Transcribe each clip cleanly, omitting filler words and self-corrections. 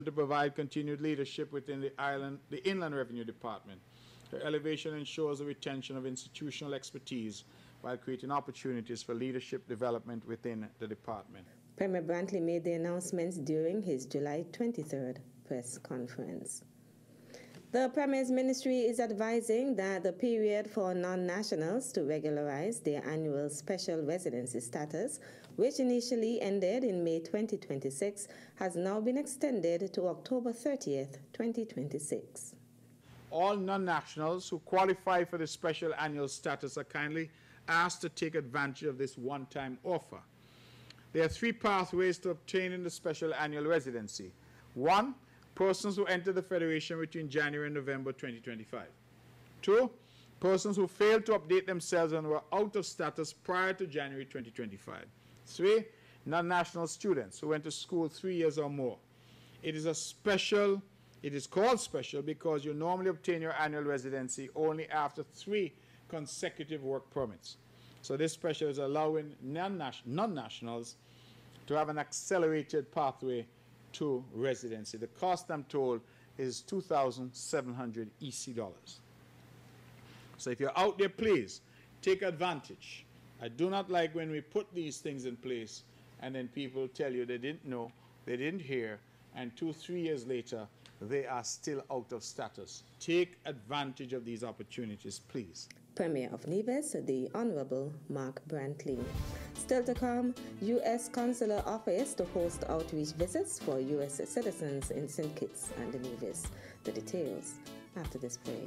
to provide continued leadership within the Inland Revenue Department. Her elevation ensures the retention of institutional expertise while creating opportunities for leadership development within the department. Premier Brantley made the announcements during his July 23rd press conference. The Premier's ministry is advising that the period for non-nationals to regularize their annual special residency status, which initially ended in May 2026, has now been extended to October 30th, 2026. All non-nationals who qualify for the special annual status are kindly asked to take advantage of this one-time offer. There are three pathways to obtaining the special annual residency. 1. Persons who entered the Federation between January and November 2025. 2. Persons who failed to update themselves and were out of status prior to January 2025. 3. Non-national students who went to school 3 years or more. It is called special because you normally obtain your annual residency only after 3 consecutive work permits. So this special is allowing non-nationals to have an accelerated pathway to residency. The cost, I'm told, is $2,700 EC dollars. So if you're out there, please take advantage. I do not like when we put these things in place and then people tell you they didn't know, they didn't hear, and 2-3 years later, they are still out of status. Take advantage of these opportunities, please. Premier of Nevis, the Honorable Mark Brantley. Still to come, U.S. Consular Office to host outreach visits for U.S. citizens in St. Kitts and Nevis. The details after this break.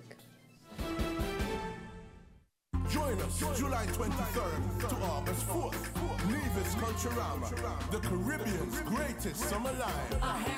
Join us July 23rd to August 4th. Nevis Culturama, the Caribbean's greatest summer live.